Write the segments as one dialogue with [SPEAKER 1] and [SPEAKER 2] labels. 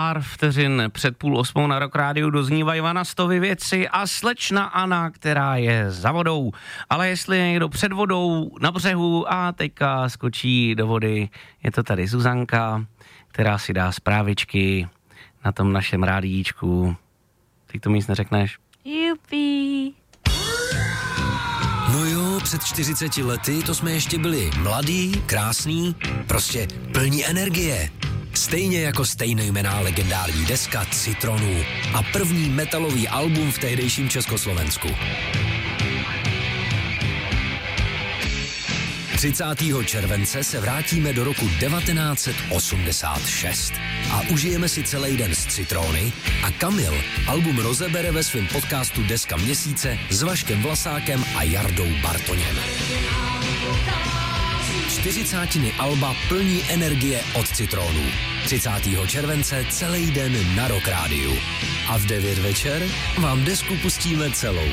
[SPEAKER 1] Pár vteřin před 7:30 na Rock Rádiu doznívají Vanastovy věci a slečna Anna, která je za vodou. Ale jestli je někdo před vodou, na břehu a teďka skočí do vody, je to tady Zuzanka, která si dá zprávičky na tom našem rádíčku. Teď to mi nic neřekneš?
[SPEAKER 2] Jupi.
[SPEAKER 3] No jo, před 40 lety to jsme ještě byli mladí, krásní, prostě plní energie. Stejně jako stejnojmenná legendární deska Citronů a první metalový album v tehdejším Československu. 30. července se vrátíme do roku 1986 a užijeme si celý den s Citrony a Kamil album rozebere ve svém podcastu Deska měsíce s Vaškem Vlasákem a Jardou Bartoněm. 40. alba plní energie od Citronů. 30. července celý den na Rock Rádiu. A v 9 večer vám desku pustíme celou.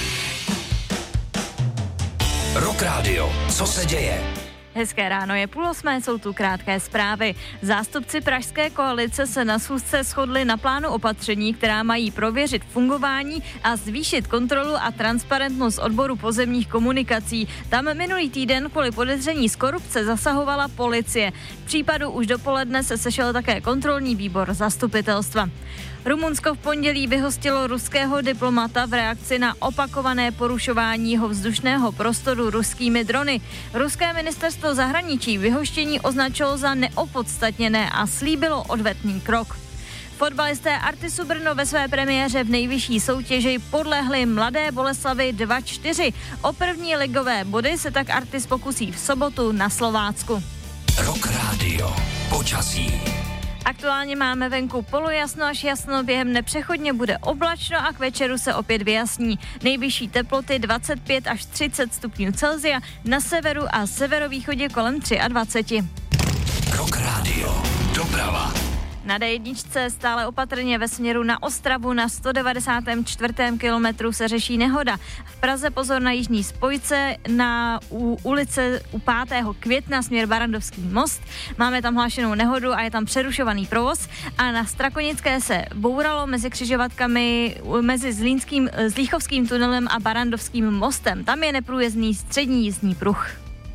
[SPEAKER 3] Rock Radio. Co se děje?
[SPEAKER 2] Hezké ráno, je 7:30, jsou tu krátké zprávy. Zástupci pražské koalice se na schůzce shodli na plánu opatření, která mají prověřit fungování a zvýšit kontrolu a transparentnost odboru pozemních komunikací. Tam minulý týden kvůli podezření z korupce zasahovala policie. V případu už dopoledne se sešel také kontrolní výbor zastupitelstva. Rumunsko v pondělí vyhostilo ruského diplomata v reakci na opakované porušování jeho vzdušného prostoru ruskými drony. Ruské ministerstvo zahraničí vyhoštění označilo za neopodstatněné a slíbilo odvetný krok. Fotbalisté Artisu Brno ve své premiéře v nejvyšší soutěži podlehli Mladé Boleslavi 2-4. O první ligové body se tak Artis pokusí v sobotu na Slovácku.
[SPEAKER 3] Rock Radio. Počasí.
[SPEAKER 2] Aktuálně máme venku polojasno až jasno, během nepřechodně bude oblačno a k večeru se opět vyjasní. Nejvyšší teploty 25 až 30 stupňů Celsia, na severu a severovýchodě kolem 23.
[SPEAKER 3] Rock Radio. Doprava.
[SPEAKER 2] Na D1 stále opatrně ve směru na Ostravu na 194. kilometru se řeší nehoda. V Praze pozor na jižní spojce na ulice u 5. května směr Barandovský most. Máme tam hlášenou nehodu a je tam přerušovaný provoz. A na Strakonické se bouralo mezi křižovatkami mezi Zlíchovským tunelem a Barandovským mostem. Tam je neprůjezdný střední jízdní pruh.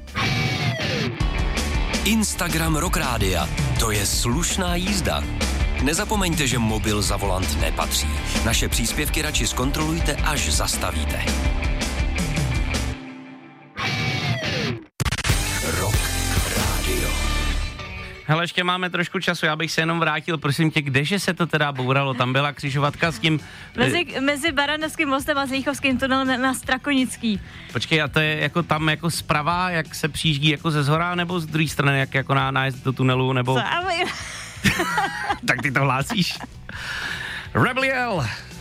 [SPEAKER 3] Instagram Rock Rádia. To je slušná jízda. Nezapomeňte, že mobil za volant nepatří. Naše příspěvky radši zkontrolujte, až zastavíte. Rock Radio.
[SPEAKER 1] Hele, ještě máme trošku času, já bych se jenom vrátil, prosím tě, kdeže se to teda bouralo? Tam byla křižovatka s tím...
[SPEAKER 2] Mezi Barandovským mostem a Zlíchovským tunelem na Strakonický.
[SPEAKER 1] Počkej, a to je jako tam jako zprava, jak se přijíždí jako ze zhora, nebo z druhé strany, jak jako na nájezd do tunelu, nebo...
[SPEAKER 2] Co, ale...
[SPEAKER 1] Tak ty to hlásíš. Rebel Yell.